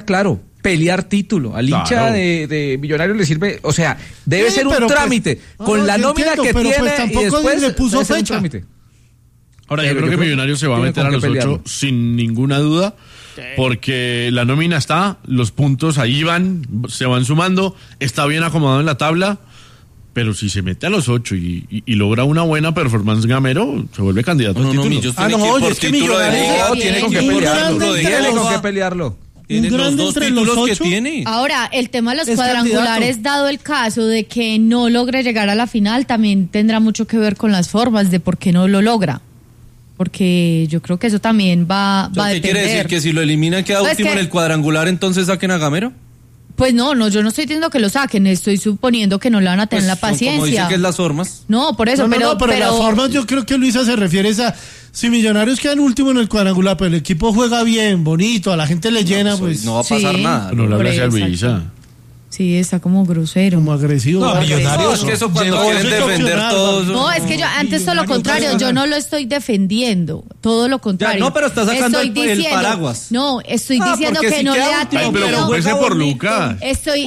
claro, pelear título. Al hincha de Millonarios le sirve, o sea, debe ser un trámite. Con la nómina que tiene pues tampoco y después le puso fecha. Ahora, yo creo que Millonarios se va a meter a los 8 sin ninguna duda, porque la nómina está, los puntos ahí se van sumando, está bien acomodado en la tabla, pero si se mete a los 8 y logra una buena performance Gamero, se vuelve candidato al título. Es que Millonarios tiene con qué pelearlo. Un grande entre los 8 que tiene. Ahora, el tema de los cuadrangulares, candidato. Dado el caso de que no logre llegar a la final, también tendrá mucho que ver con las formas de por qué no lo logra. Porque yo creo que eso también va a depender. ¿Qué quiere decir? ¿Que si lo eliminan queda último en el cuadrangular, entonces saquen a Gamero? Pues no, yo no estoy diciendo que lo saquen, estoy suponiendo que no le van a tener la paciencia. Como dicen que es las formas. No, por eso, pero las formas yo creo que Luisa se refiere a... Si Millonarios quedan último en el cuadrangular, pero el equipo juega bien, bonito, a la gente le llena, pues... No va a pasar nada. No le hablas a Luisa. Sí, está como grosero. Como agresivo. No, Millonarios, es que eso cuando quieren defender todos... No, es que yo antes todo lo contrario, yo no lo estoy defendiendo, todo lo contrario. Ya, no, pero está sacando el paraguas. No, estoy diciendo que no le ha tenido... Pero preocúpese por Lucas. Estoy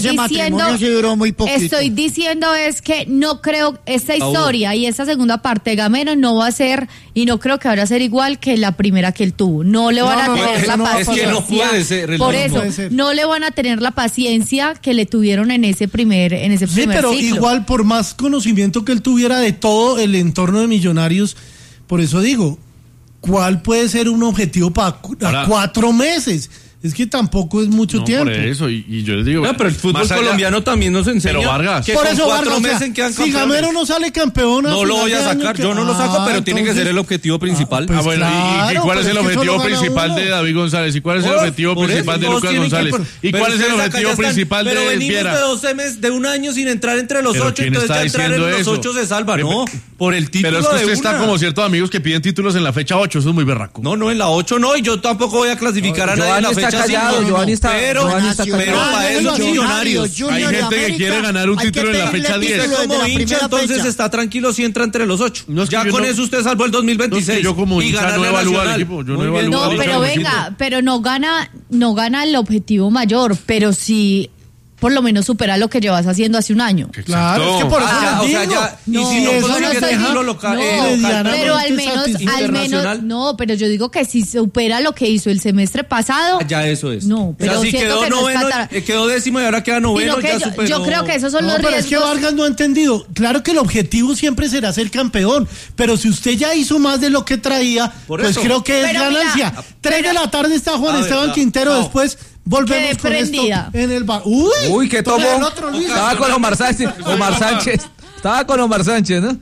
diciendo es que no creo esta historia y esta segunda parte de Gamero no va a ser, y no creo que vaya a ser igual que la primera que él tuvo. No le van a tener la paciencia. Es que no puede ser. Por eso, no le van a tener la paciencia que le tuvieron en ese primer pero ciclo. Igual, por más conocimiento que él tuviera de todo el entorno de Millonarios, por eso digo, ¿cuál puede ser un objetivo para 4 meses? Es que tampoco es mucho tiempo. Por eso, y yo les digo... No, pero el fútbol colombiano también nos enseña... Pero Vargas... Que por con eso 4 meses quedan si Gamero no sale campeón... No lo voy a sacar, yo no lo saco, pero tiene que ser el objetivo principal. Pues bueno, claro, ¿y cuál es el objetivo principal de David González? ¿Y cuál es el objetivo principal de Lucas González? ¿Y cuál es el objetivo principal de Viera? Pero venimos de 12 meses, de un año sin entrar entre los 8, entonces ya entrar en los 8 se salva. No, por el título de una. Pero es que usted está como ciertos amigos que piden títulos en la fecha 8, eso es muy berraco. No, en la 8 no, y yo tampoco voy a clasificar a nadie en la fecha 5. Pero para eso Millonarios. Hay gente que quiere ganar un título en la fecha 10. Como hincha, entonces está tranquilo si entra entre los 8. Ya con eso usted salvó el 2026. Yo como hincha no evalúo al equipo. No, pero venga, pero no gana el objetivo mayor, pero sí por lo menos supera lo que llevas haciendo hace un año. Claro, es que por eso o sea, ya, y si no consigue título local, pero al menos, no, pero yo digo que si supera lo que hizo el semestre pasado. Ya eso es. No, pero si quedó noveno, quedó décimo y ahora queda noveno, ya superó. Yo creo que esos son los riesgos. Pero es que Vargas no ha entendido. Claro que el objetivo siempre será ser campeón, pero si usted ya hizo más de lo que traía, pues creo que es ganancia. 3 de la tarde está Juan Esteban Quintero, después volvemos con esto en el bar. Uy, ¿qué tomó? Estaba con Omar Sánchez. Estaba con Omar Sánchez, ¿no?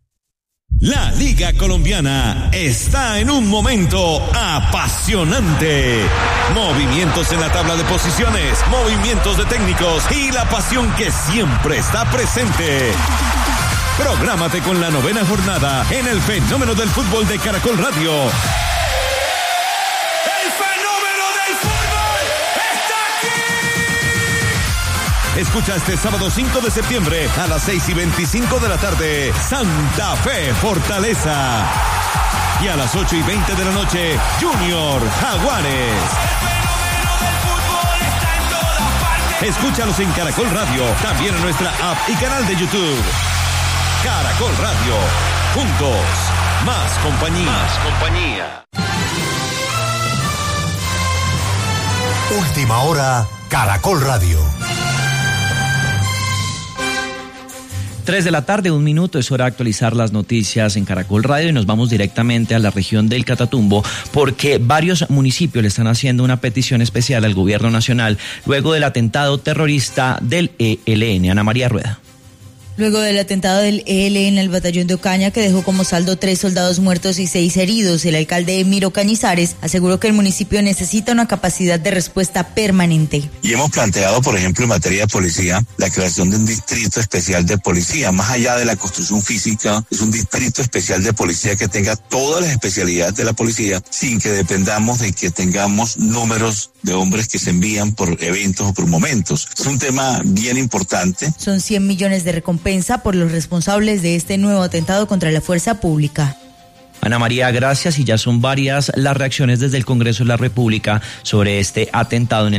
La Liga Colombiana está en un momento apasionante. Movimientos en la tabla de posiciones, movimientos de técnicos y la pasión que siempre está presente. Prográmate con la 9ª jornada en el Fenómeno del Fútbol de Caracol Radio. Escucha este sábado 5 de septiembre a las 6:25 de la tarde, Santa Fe Fortaleza. Y a las 8:20 de la noche, Junior Jaguares. Escúchalos en Caracol Radio, también en nuestra app y canal de YouTube. Caracol Radio, juntos, más compañía. Última hora, Caracol Radio. 3 de la tarde, 1 minuto, es hora de actualizar las noticias en Caracol Radio y nos vamos directamente a la región del Catatumbo porque varios municipios le están haciendo una petición especial al gobierno nacional luego del atentado terrorista del ELN. Ana María Rueda. Luego del atentado del ELN en el batallón de Ocaña, que dejó como saldo 3 soldados muertos y 6 heridos, el alcalde Emiro Cañizares aseguró que el municipio necesita una capacidad de respuesta permanente. Y hemos planteado, por ejemplo, en materia de policía, la creación de un distrito especial de policía. Más allá de la construcción física, es un distrito especial de policía que tenga todas las especialidades de la policía, sin que dependamos de que tengamos números de hombres que se envían por eventos o por momentos. Es un tema bien importante. Son 100 millones de recompensa por los responsables de este nuevo atentado contra la fuerza pública. Ana María, gracias, y ya son varias las reacciones desde el Congreso de la República sobre este atentado en el